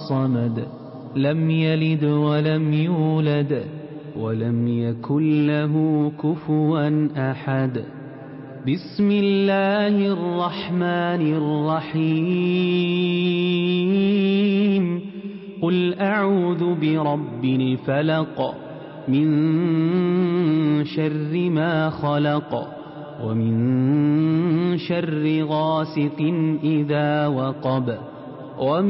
الصمد لم يلد ولم يولد ولم يكن له كفوا أحد. بسم الله الرحمن الرحيم. قل أعوذ برب الفلق من شر ما خلق ومن شر غاسق إذا وقب